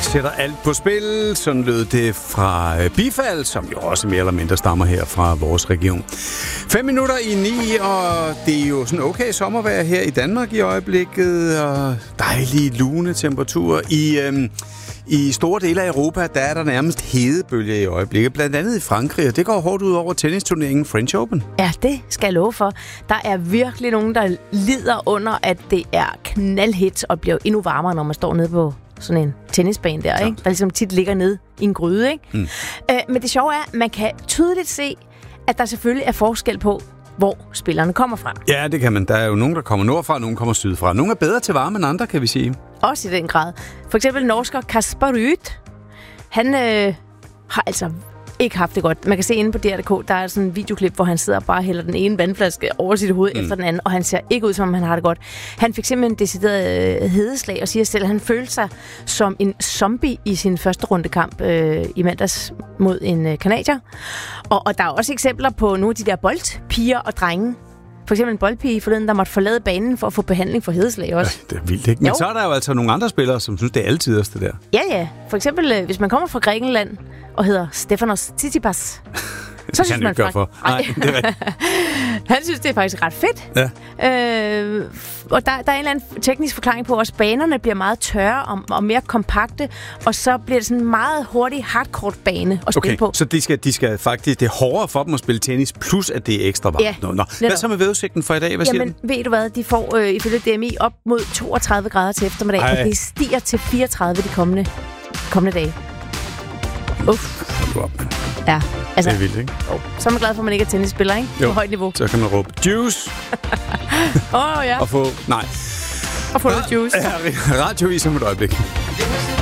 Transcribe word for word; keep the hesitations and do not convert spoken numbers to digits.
sætter alt på spil. Sådan lød det fra Bifald, som jo også mere eller mindre stammer her fra vores region. Fem minutter i ni, og det er jo sådan okay sommervejr her i Danmark i øjeblikket, og dejlige lune temperaturer. I, øhm, I store dele af Europa, der er der nærmest hedebølger i øjeblikket, blandt andet i Frankrig, og det går hårdt ud over tennisturneringen French Open. Ja, det skal jeg love for. Der er virkelig nogen, der lider under, at det er knaldhit og bliver endnu varmere, når man står nede på sådan en tennisbane der, ja. Ikke? Der ligesom tit ligger nede i en gryde, ikke? Mm. Øh, men det sjove er, at man kan tydeligt se, at der selvfølgelig er forskel på, hvor spillerne kommer fra. Ja, det kan man. Der er jo nogen, der kommer nordfra, og nogen kommer sydfra. Nogle er bedre til varme end andre, kan vi sige. Også i den grad. For eksempel norsker Kasper Ruud. Han øh, har altså ikke haft det godt. Man kan se inde på D R punktum d k, der er sådan en videoklip, hvor han sidder og bare hælder den ene vandflaske over sit hoved mm. efter den anden, og han ser ikke ud, som om han har det godt. Han fik simpelthen decideret øh, hedeslag og siger selv, at han følte sig som en zombie i sin første rundekamp øh, i mandags mod en øh, kanadier. Og, og der er også eksempler på nogle af de der boldpiger og drenge. For eksempel en boldpige forleden, der måtte forlade banen for at få behandling for hedeslag også. Ja, det er vildt, ikke? Men jo. Så er der jo altså nogle andre spillere, som synes, det er altid det der. Ja, ja. For eksempel, hvis man kommer fra Grækenland og hedder Stefanos Tsitsipas, så synes man faktisk... for. Nej, det er rigtigt. Han synes, det er faktisk ret fedt. Ja. Øh, og der, der er en eller anden teknisk forklaring på, at banerne bliver meget tørre og, og mere kompakte, og så bliver det sådan en meget hurtig hardcourt-bane at spille okay, på. Så de skal, de skal faktisk, det er hårdere for dem at spille tennis, plus at det er ekstra varmt. Ja, Nå, nå. Hvad så med vejrudsigten for i dag? Hvad Jamen, siger den? ved du hvad? De får øh, ifølge D M I op mod toogtredive grader til eftermiddag, Ej. og det stiger til fireogtredive de kommende, kommende dage. Uff. Ja, altså, det er vildt, ikke? Oh, så er man glad for, at man ikke er tennisspiller, ikke? Jo, på højt niveau. Så kan man råbe juice. Åh, oh, ja. Og få, nej. Og få noget juice. Ja, radiovis om et øjeblik.